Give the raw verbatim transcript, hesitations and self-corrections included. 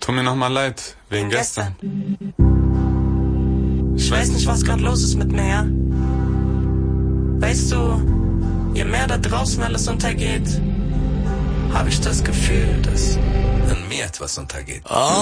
Tu mir nochmal leid, wegen gestern. Ich weiß nicht, was grad los ist mit mir, ja? Weißt du, je mehr da draußen alles untergeht, habe ich das Gefühl, dass in mir etwas untergeht.